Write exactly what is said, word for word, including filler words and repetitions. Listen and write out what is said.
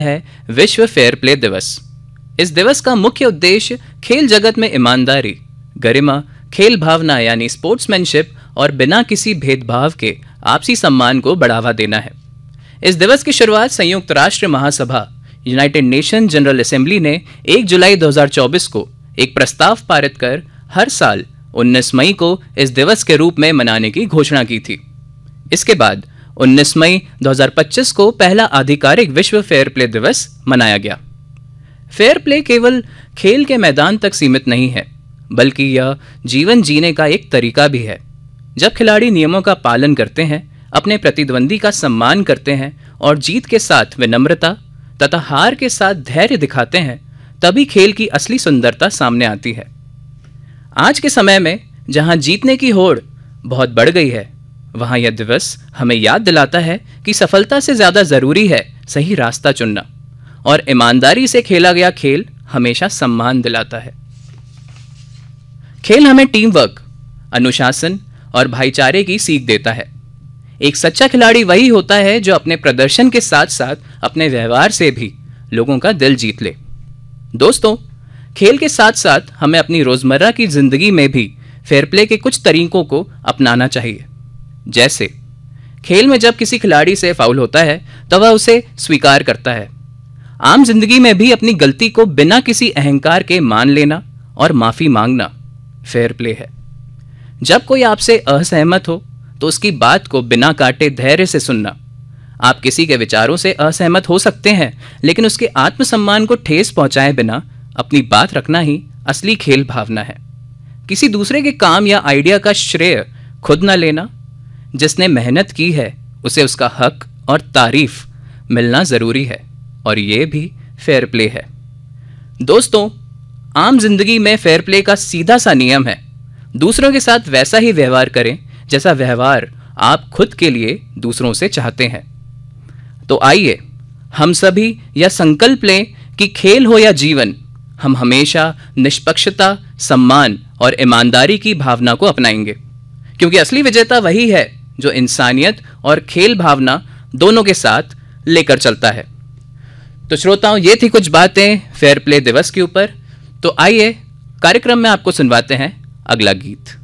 है विश्व fair play दिवस। इस दिवस का मुख्य उद्देश्य खेल जगत में ईमानदारी, गरिमा, खेल भावना यानी स्पोर्ट्समैनशिप और बिना किसी भेदभाव के आपसी सम्मान को बढ़ावा देना है। इस दिवस की शुरुआत संयुक्त राष्ट्र महासभा यूनाइटेड नेशन जनरल असेंबली ने एक जुलाई दो हज़ार चौबीस को एक प्रस्ताव पारित कर हर साल उन्नीस मई को इस दिवस के रूप में मनाने की घोषणा की थी। इसके बाद उन्नीस मई दो हज़ार पच्चीस को पहला आधिकारिक विश्व फेयर प्ले दिवस मनाया गया। फेयर प्ले केवल खेल के मैदान तक सीमित नहीं है, बल्कि यह जीवन जीने का एक तरीका भी है। जब खिलाड़ी नियमों का पालन करते हैं, अपने प्रतिद्वंदी का सम्मान करते हैं और जीत के साथ विनम्रता तथा हार के साथ धैर्य दिखाते हैं, तभी खेल की असली सुंदरता सामने आती है। आज के समय में जहां जीतने की होड़ बहुत बढ़ गई है, वहां यह दिवस हमें याद दिलाता है कि सफलता से ज्यादा जरूरी है सही रास्ता चुनना, और ईमानदारी से खेला गया खेल हमेशा सम्मान दिलाता है। खेल हमें टीम वर्क, अनुशासन और भाईचारे की सीख देता है। एक सच्चा खिलाड़ी वही होता है जो अपने प्रदर्शन के साथ साथ अपने व्यवहार से भी लोगों का दिल जीत ले। दोस्तों, खेल के साथ साथ हमें अपनी रोजमर्रा की जिंदगी में भी फेयर प्ले के कुछ तरीकों को अपनाना चाहिए। जैसे खेल में जब किसी खिलाड़ी से फाउल होता है तो वह उसे स्वीकार करता है। आम जिंदगी में भी अपनी गलती को बिना किसी अहंकार के मान लेना और माफी मांगना फेयर प्ले है। जब कोई आपसे असहमत हो तो उसकी बात को बिना काटे धैर्य से सुनना। आप किसी के विचारों से असहमत हो सकते हैं, लेकिन उसके आत्मसम्मान को ठेस पहुंचाए बिना अपनी बात रखना ही असली खेल भावना है। किसी दूसरे के काम या आइडिया का श्रेय खुद न लेना। जिसने मेहनत की है उसे उसका हक और तारीफ मिलना जरूरी है, और ये भी फेयर प्ले है। दोस्तों, आम जिंदगी में फेयर प्ले का सीधा सा नियम है, दूसरों के साथ वैसा ही व्यवहार करें जैसा व्यवहार आप खुद के लिए दूसरों से चाहते हैं। तो आइए हम सभी यह संकल्प लें कि खेल हो या जीवन, हम हमेशा निष्पक्षता, सम्मान और ईमानदारी की भावना को अपनाएंगे, क्योंकि असली विजेता वही है जो इंसानियत और खेल भावना दोनों के साथ लेकर चलता है। तो श्रोताओं, ये थी कुछ बातें फेयर प्ले दिवस के ऊपर। तो आइए कार्यक्रम में आपको सुनवाते हैं अगला गीत।